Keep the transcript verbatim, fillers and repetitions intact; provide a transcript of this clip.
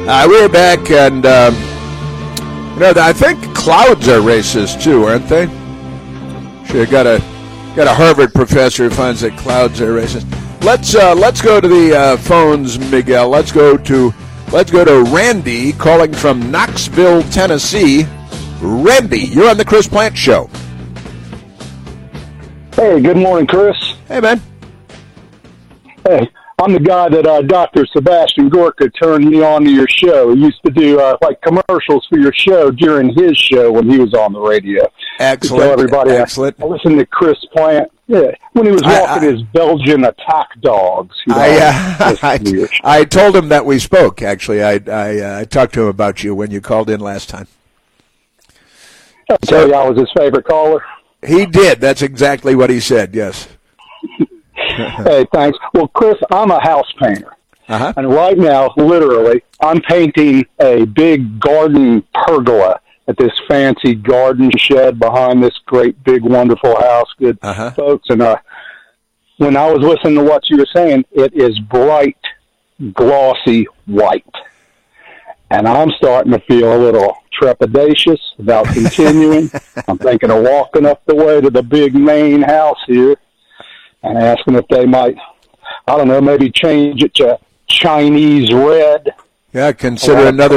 Uh, we're back, and um, you know, I think clouds are racist too, aren't they? Sure, got a got a Harvard professor who finds that clouds are racist. Let's uh, let's go to the uh, phones, Miguel. Let's go to let's go to Randy calling from Knoxville, Tennessee. Randy, you're on the Chris Plante Show. Hey, good morning, Chris. Hey, man. Hey, I'm the guy that uh, Doctor Sebastian Gorka turned me on to your show. He used to do uh, like commercials for your show during his show when he was on the radio. Excellent. To tell everybody, Excellent. I, I listened to Chris Plante. Yeah, when he was walking I, I, his Belgian attack dogs. You know, I, uh, I, I told him that we spoke. Actually, I I, uh, I talked to him about you when you called in last time. I tell you, I was his favorite caller. He did. That's exactly what he said. Yes. Hey, thanks. Well, Chris, I'm a house painter. Uh-huh. And right now, literally, I'm painting a big garden pergola at this fancy garden shed behind this great, big, wonderful house. Good uh-huh. folks. And uh, when I was listening to what you were saying, it is bright, glossy white. And I'm starting to feel a little trepidatious about continuing. I'm thinking of walking up the way to the big main house here and asking if they might, I don't know, maybe change it to Chinese red. Yeah, consider another